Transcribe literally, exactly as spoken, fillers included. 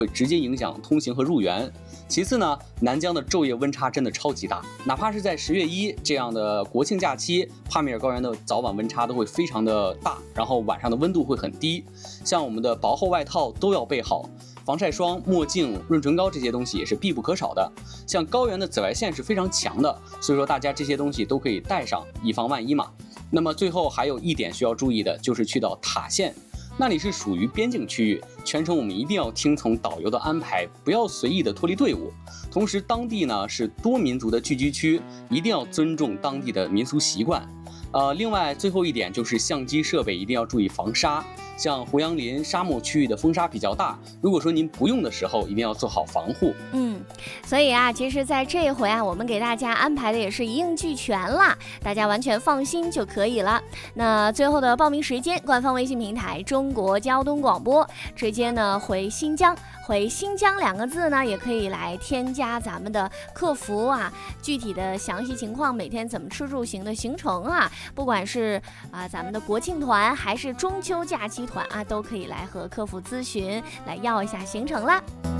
会直接影响通行和入园。其次呢，南疆的昼夜温差真的超级大，哪怕是在十月一这样的国庆假期，帕米尔高原的早晚温差都会非常的大，然后晚上的温度会很低，像我们的薄厚外套都要备好。防晒霜、墨镜、润唇膏这些东西也是必不可少的。像高原的紫外线是非常强的，所以说大家这些东西都可以带上，以防万一嘛。那么最后还有一点需要注意的，就是去到塔县，那里是属于边境区域，全程我们一定要听从导游的安排，不要随意的脱离队伍。同时，当地呢是多民族的聚居区，一定要尊重当地的民俗习惯。呃，另外最后一点就是相机设备一定要注意防沙，像胡杨林沙漠区域的风沙比较大，如果说您不用的时候，一定要做好防护。 嗯，所以啊，其实在这一回啊，我们给大家安排的也是一应俱全啦，大家完全放心就可以了。那最后的报名时间，官方微信平台中国交通广播，直接呢回新疆，回新疆两个字呢，也可以来添加咱们的客服啊，具体的详细情况，每天怎么吃住行的行程啊，不管是啊咱们的国庆团还是中秋假期团啊，都可以来和客服咨询，来要一下行程啦。